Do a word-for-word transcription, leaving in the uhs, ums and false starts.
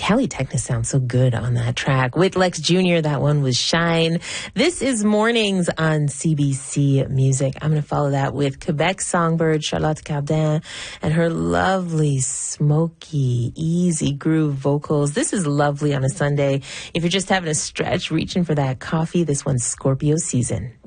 Kelly Techna sounds so good on that track. With Lex Junior, that one was Shine. This is Mornings on C B C Music. I'm going to follow that with Quebec songbird Charlotte Cardin and her lovely, smoky, easy groove vocals. This is lovely on a Sunday. If you're just having a stretch, reaching for that coffee, this one's Scorpio Season.